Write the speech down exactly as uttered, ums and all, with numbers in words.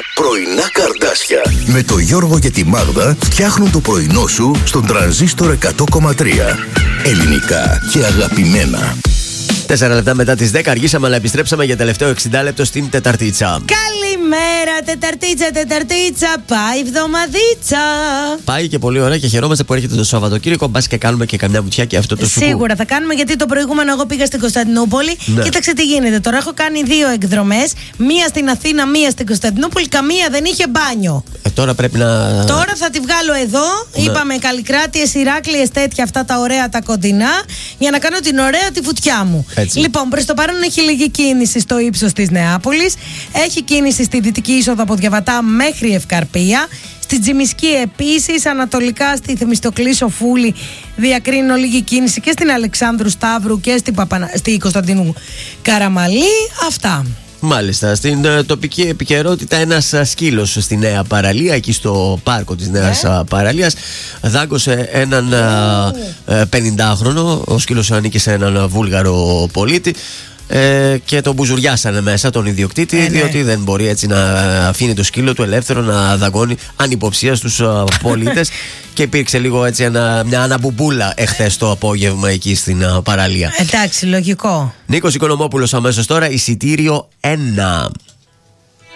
πρωινά καρδάσια. Με το Γιώργο και τη Μάγδα φτιάχνουν το πρωινό σου στον Τρανζίστορ εκατό κόμμα τρία. Ελληνικά και αγαπημένα. Τέσσερα λεπτά μετά τις δέκα αργήσαμε, αλλά επιστρέψαμε για τελευταίο εξήντα λεπτό στην Τεταρτίτσα. Καλημέρα, Τεταρτίτσα, Τεταρτίτσα, πάει εβδομαδίτσα. Πάει και πολύ ωραία και χαιρόμαστε που έρχεται το Σαββατοκύριακο. Μπας και κάνουμε και καμιά βουτιά και αυτό το σουκού. Σίγουρα θα κάνουμε, γιατί το προηγούμενο εγώ πήγα στην Κωνσταντινούπολη. Ναι. Κοίταξε τι γίνεται. Τώρα έχω κάνει δύο εκδρομές. Μία στην Αθήνα, μία στην Κωνσταντινούπολη. Καμία δεν είχε μπάνιο. Ε, τώρα πρέπει να. Τώρα θα τη βγάλω εδώ. Ναι. Είπαμε Καλλικράτειες, Ηράκλειες, τέτοια αυτά τα ωραία τα κοντινά. Για να κάνω την ωραία τη βουτιά μου. Έτσι. Λοιπόν, προς το παρόν έχει λίγη κίνηση στο ύψος της Νεάπολης. Έχει κίνηση στη δυτική είσοδο από Διαβατά μέχρι Ευκαρπία. Στη Τζιμισκή επίσης, ανατολικά στη Θεμιστοκλή Σοφούλη διακρίνω λίγη κίνηση και στην Αλεξάνδρου Σταύρου και στη, Παπανα... στη Κωνσταντινού Καραμαλή. Αυτά. Μάλιστα. Στην uh, τοπική επικαιρότητα, ένας uh, σκύλος στη Νέα Παραλία, εκεί στο πάρκο της Νέας yeah. uh, Παραλίας, δάγκωσε έναν uh, uh, πενηντάχρονο. Ο σκύλος ανήκει σε έναν uh, Βούλγαρο πολίτη. Ε, και τον μπουζουριάσανε μέσα τον ιδιοκτήτη, ε, διότι ναι. δεν μπορεί έτσι να αφήνει το σκύλο του ελεύθερο να δαγκώνει ανυποψία στους uh, πολίτες. Και υπήρξε λίγο έτσι ένα, μια αναμπουμπούλα εχθές το απόγευμα εκεί στην uh, παραλία. Εντάξει, λογικό. Νίκος Οικονομόπουλος αμέσως τώρα, εισιτήριο ένα.